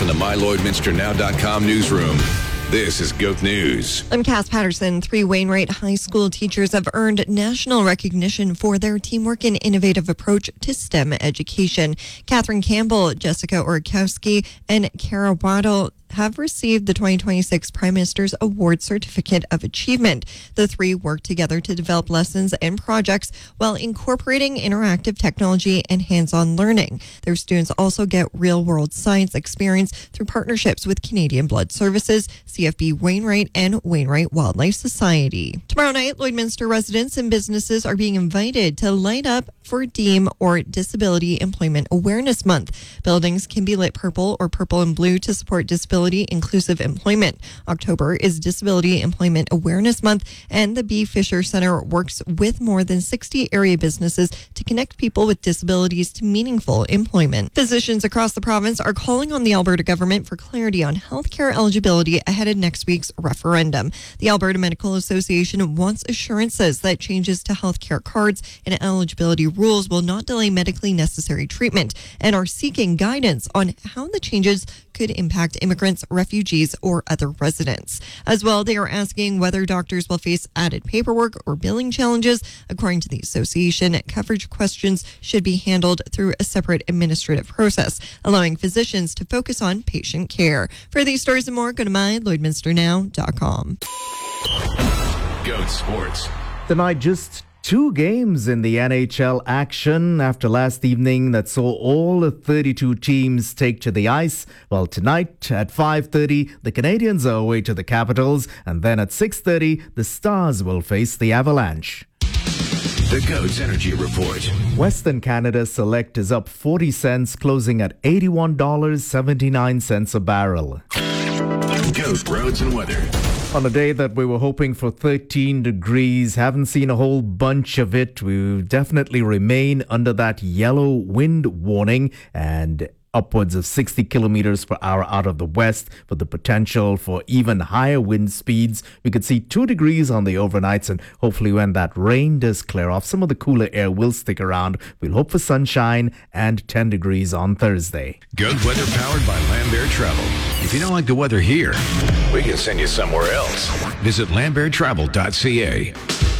from the MyLloydminsterNow.com newsroom. This is GOAT News. I'm Cass Patterson. 3 Wainwright High School teachers have earned national recognition for their teamwork and innovative approach to STEM education. Catherine Campbell, Jessica Orkowski, and Kara Waddle have received the 2026 Prime Minister's Award Certificate of Achievement. The 3 work together to develop lessons and projects while incorporating interactive technology and hands-on learning. Their students also get real-world science experience through partnerships with Canadian Blood Services, CFB Wainwright, and Wainwright Wildlife Society. Tomorrow night, Lloydminster residents and businesses are being invited to light up for DEEM, or Disability Employment Awareness Month. Buildings can be lit purple or purple and blue to support disability inclusive employment. October is Disability Employment Awareness Month, and the B. Fisher Center works with more than 60 area businesses to connect people with disabilities to meaningful employment. Physicians across the province are calling on the Alberta government for clarity on healthcare eligibility ahead of next week's referendum. The Alberta Medical Association wants assurances that changes to healthcare cards and eligibility rules will not delay medically necessary treatment, and are seeking guidance on how the changes could impact immigrants, refugees, or other residents. As well, they are asking whether doctors will face added paperwork or billing challenges. According to the association, coverage questions should be handled through a separate administrative process, allowing physicians to focus on patient care. For these stories and more, go to MyLloydminsterNow.com. GOAT Sports. Tonight, just 2 games in the NHL action after last evening that saw all 32 teams take to the ice. Well, tonight at 5:30, the Canadiens are away to the Capitals, and then at 6:30, the Stars will face the Avalanche. The GOAT's Energy Report. Western Canada Select is up 40 cents, closing at $81.79 a barrel. GOAT Roads and Weather. On a day that we were hoping for 13 degrees, haven't seen a whole bunch of it. We definitely remain under that yellow wind warning and upwards of 60 kilometers per hour out of the west, with the potential for even higher wind speeds. We could see 2 degrees on the overnights, and hopefully when that rain does clear off, some of the cooler air will stick around. We'll hope for sunshine and 10 degrees on Thursday. GOAT Weather powered by Lambert Travel. If you don't like the weather here, we can send you somewhere else. Visit lamberttravel.ca.